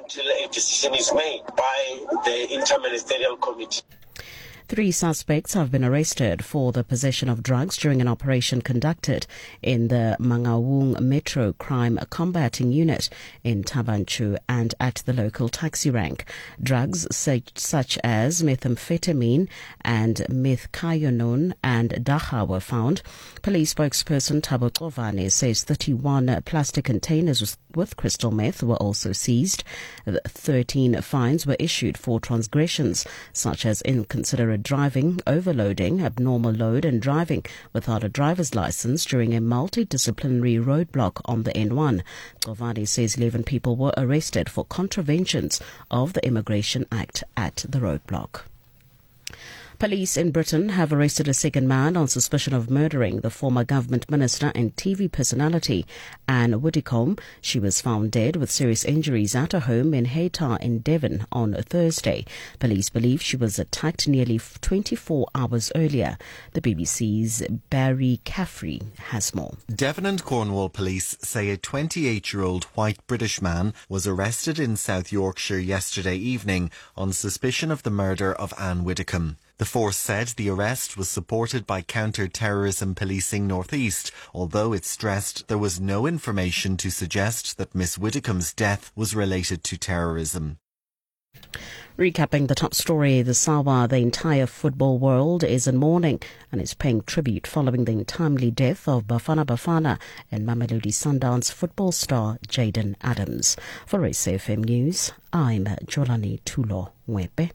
until a decision is made by the Interministerial Committee. 3 suspects have been arrested for the possession of drugs during an operation conducted in the Mangaung Metro Crime Combating Unit in Tabanchu and at the local taxi rank. Drugs such as methamphetamine and methionine and dacha were found. Police spokesperson Thabo Xovane says 31 plastic containers with crystal meth were also seized. 13 fines were issued for transgressions such as inconsiderate driving, overloading, abnormal load and driving without a driver's license during a multidisciplinary roadblock on the N1. Xovane says 11 people were arrested for contraventions of the Immigration Act at the roadblock. Police in Britain have arrested a second man on suspicion of murdering the former government minister and TV personality Anne Widdecombe. She was found dead with serious injuries at her home in Haytar in Devon on Thursday. Police believe she was attacked nearly 24 hours earlier. The BBC's Barry Caffrey has more. Devon and Cornwall police say a 28-year-old white British man was arrested in South Yorkshire yesterday evening on suspicion of the murder of Anne Widdecombe. The force said the arrest was supported by Counter-Terrorism Policing North East, although it stressed there was no information to suggest that Miss Widdecombe's death was related to terrorism. Recapping the top story this hour, the entire football world is in mourning and is paying tribute following the untimely death of Bafana Bafana and Mamelodi Sundowns football star Jayden Adams. For SAFM News, I'm Jolani Tulo Wepe.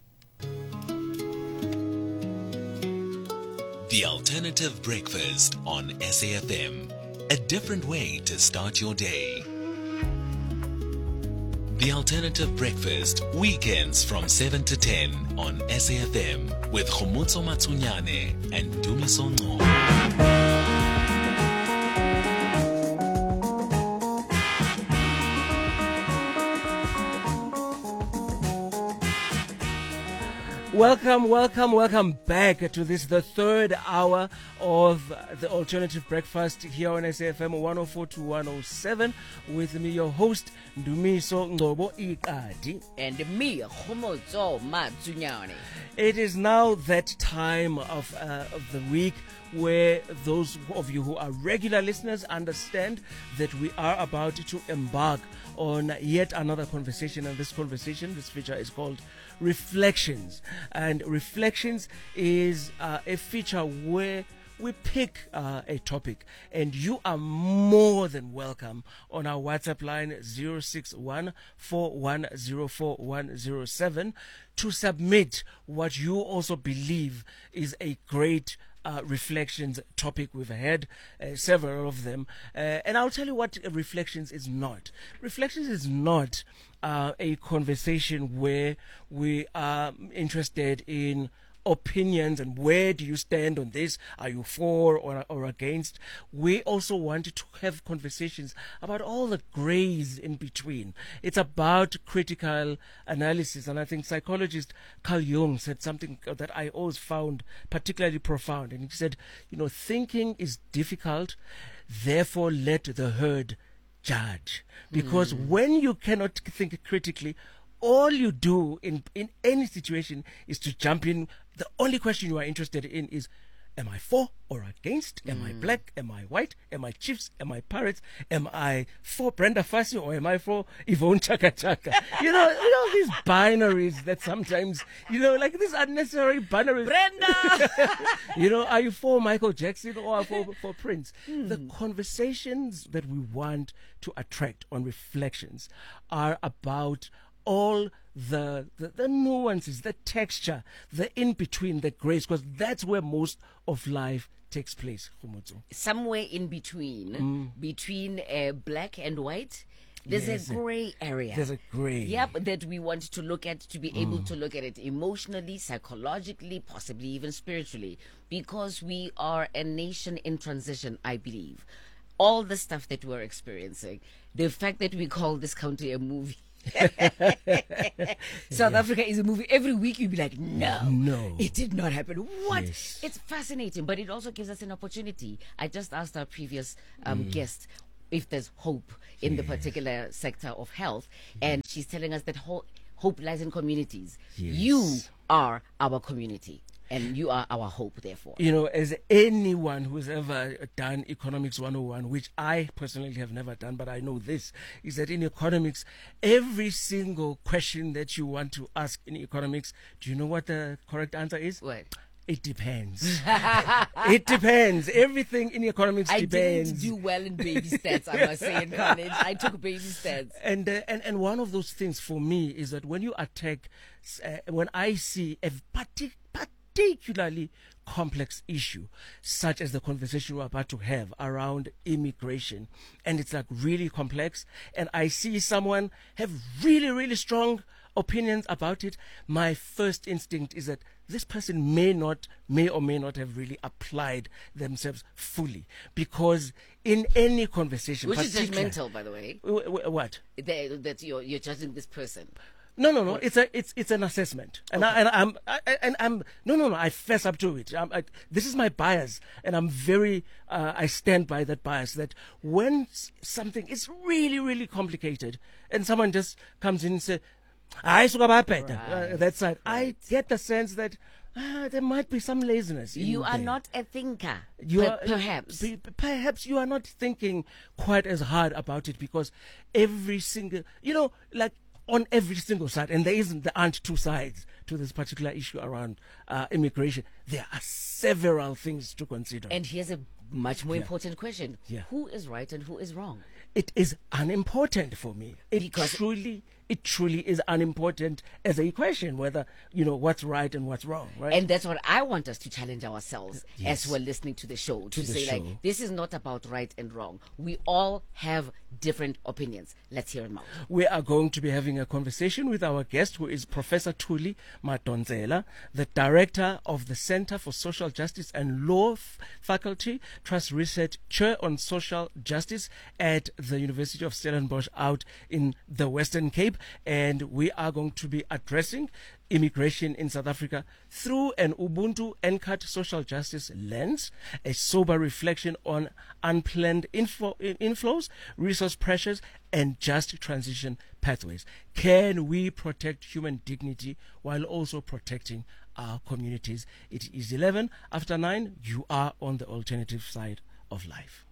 The Alternative Breakfast on SAFM. A different way to start your day. The Alternative Breakfast, weekends from 7 to 10 on SAFM with Khomotso Matsunyane and Dumiso Ngcobo. Welcome back to this, the third hour of the Alternative Breakfast here on SAFM 104 to 107 with me, your host, Dumiso Ngcobo Iqadi. And me, Khomotso Matsunyane. It is now that time of the week where those of you who are regular listeners understand that we are about to embark on yet another conversation. And this feature is called Reflections. And Reflections is a feature where we pick a topic, and you are more than welcome on our WhatsApp line 061-4104-107 to submit what you also believe is a great reflections topic. We've had several of them, and I'll tell you what Reflections is not. Reflections is not a conversation where we are interested in opinions and where do you stand on this, are you for or against. We also want to have conversations about all the grays in between. It's about critical analysis, and I think psychologist Carl Jung said something that I always found particularly profound, and he said, thinking is difficult, therefore let the herd judge, because when you cannot think critically, all you do in any situation is to jump in. The only question you are interested in is, am I for or against? Am I black? Am I white? Am I Chiefs? Am I Pirates? Am I for Brenda Fassie or am I for Yvonne Chaka Chaka? you know these binaries that sometimes, like these unnecessary binaries. Brenda! Are you for Michael Jackson or for Prince? The conversations that we want to attract on Reflections are about all the nuances, the texture, the in-between, the grace, because that's where most of life takes place, Khomotso. Somewhere in between, between black and white, there's a gray area. There's a gray. Yep, that we want to look at, to be able to look at it emotionally, psychologically, possibly even spiritually, because we are a nation in transition, I believe. All the stuff that we're experiencing, the fact that we call this country a movie, South Africa is a movie. Every week you'd be like, no, it did not happen. What? Yes. It's fascinating, but it also gives us an opportunity. I just asked our previous guest, if there's hope in the particular sector of health. And she's telling us that hope lies in communities. You are our community. And you are our hope, therefore. You know, as anyone who's ever done Economics 101, which I personally have never done, but I know this, is that in economics, every single question that you want to ask in economics, do you know what the correct answer is? What? It depends. It depends. Everything in economics depends. I didn't do well in baby stats, I must say, in college. I took baby stats. And one of those things for me is that when you attack, when I see a particularly complex issue, such as the conversation we're about to have around immigration, and it's like really complex, and I see someone have really, really strong opinions about it, my first instinct is that this person may or may not have really applied themselves fully, because in any conversation, which is judgmental, by the way. What? That you're judging this person. No. It's an assessment, and okay. I fess up to it. This is my bias, and I'm very. I stand by that bias. That when something is really, really complicated, and someone just comes in and says, "I that side," I get the sense that there might be some laziness. You are not a thinker. Perhaps you are not thinking quite as hard about it, because every single, like. On every single side, and there aren't two sides to this particular issue around immigration. There are several things to consider. And here's a much more important question. Who is right and who is wrong? It is unimportant for me. It truly is unimportant as a question, whether, what's right and what's wrong, right? And that's what I want us to challenge ourselves as we're listening to the show, to say, like, this is not about right and wrong. We all have different opinions. Let's hear them out. We are going to be having a conversation with our guest, who is Professor Thuli Madonsela, the Director of the Center for Social Justice and Law Faculty, Trust Research Chair on Social Justice at the University of Stellenbosch out in the Western Cape. And we are going to be addressing immigration in South Africa through an Ubuntu NCAT social justice lens, a sober reflection on unplanned inflows, resource pressures, and just transition pathways. Can we protect human dignity while also protecting our communities? It is 11 after 9. You are on the alternative side of life.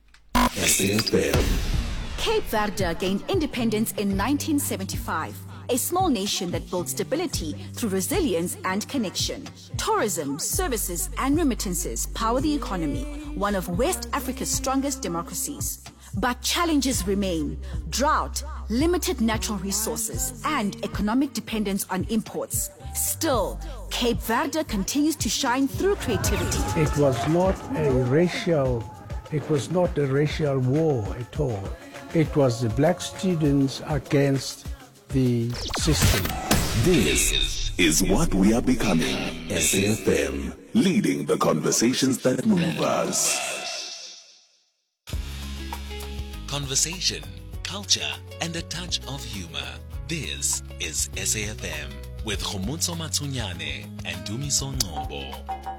Cape Verde gained independence in 1975. A small nation that built stability through resilience and connection. Tourism, services, and remittances power the economy, one of West Africa's strongest democracies. But challenges remain: drought, limited natural resources, and economic dependence on imports. Still, Cape Verde continues to shine through creativity. It was not a racial war at all. It was the black students against the system. This is what we are becoming. SAFM, leading the conversations that move us. Conversation, culture, and a touch of humor. This is SAFM with Khomotso Matsunyane and Dumiso Ngcobo.